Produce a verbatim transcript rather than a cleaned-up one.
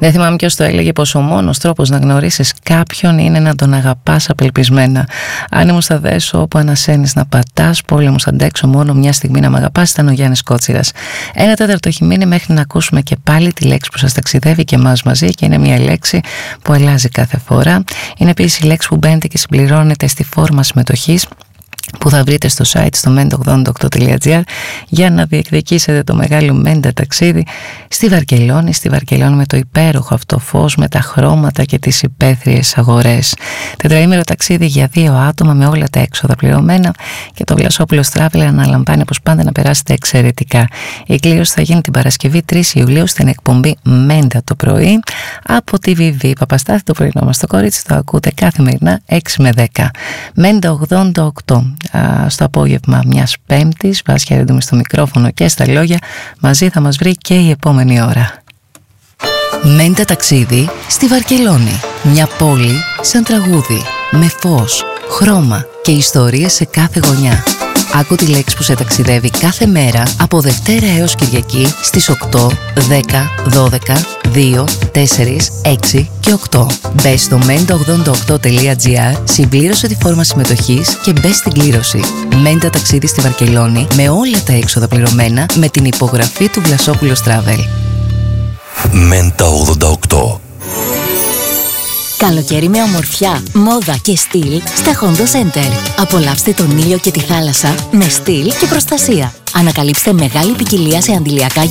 Δεν θυμάμαι ποιος το έλεγε, πως ο μόνος τρόπος να γνωρίσεις κάποιον είναι να τον αγαπάς απελπισμένα. Αν ήμουν στα δέσο όπου ανασένεις να πατάς, πόλεμο αντέξω μόνο μια στιγμή να μ' αγαπάς, ήταν ο Γιάννης Κότσιρας. Ένα τέταρτο έχει μείνει μέχρι να ακούσουμε και πάλι τη λέξη που σας ταξιδεύει και εμάς μαζί, και είναι μια λέξη που αλλάζει κάθε φορά. Είναι επίσης η λέξη που μπαίνετε και συμπληρώνεται στη φόρμα συμμετοχής που θα βρείτε στο site στο μέντα ογδόντα οκτώ τελεία τζι άρ για να διεκδικήσετε το μεγάλο Μέντα ταξίδι στη Βαρκελόνη, στη Βαρκελόνη με το υπέροχο αυτό φως, με τα χρώματα και τις υπαίθριες αγορές. Τετραήμερο ταξίδι για δύο άτομα με όλα τα έξοδα πληρωμένα, και το Βλασόπουλος Travel αναλαμβάνει όπως πάντα να περάσετε εξαιρετικά. Η κλήρωση θα γίνει την Παρασκευή τρεις Ιουλίου στην εκπομπή Μέντα το πρωί από τη Βιβί Παπαστάθη. Το πρωινό μας το κορίτσι το ακούτε καθημερινά έξι με δέκα. Μέντα ογδόντα οκτώ. Στο απόγευμα μιας Πέμπτης, Βάσια Ρέντουμη στο μικρόφωνο και στα λόγια, μαζί θα μας βρει και η επόμενη ώρα. Μέντα ταξίδι στη Βαρκελόνη. Μια πόλη σαν τραγούδι, με φως, χρώμα και ιστορίες σε κάθε γωνιά. Άκου τη λέξη που σε ταξιδεύει κάθε μέρα από Δευτέρα έως Κυριακή στις οκτώ, δέκα, δώδεκα, δύο, τέσσερα, έξι και οκτώ. Μπες στο μέντα ογδόντα οκτώ τελεία τζι άρ, συμπλήρωσε τη φόρμα συμμετοχής και μπες στην κλήρωση. Μέντα ταξίδι στη Βαρκελόνη με όλα τα έξοδα πληρωμένα, με την υπογραφή του Βλασόπουλος Travel. Μέντα ογδόντα οκτώ. Καλοκαίρι με ομορφιά, μόδα και στυλ στα Hondo Center. Απολαύστε τον ήλιο και τη θάλασσα με στυλ και προστασία. Ανακαλύψτε μεγάλη ποικιλία σε αντιλιακά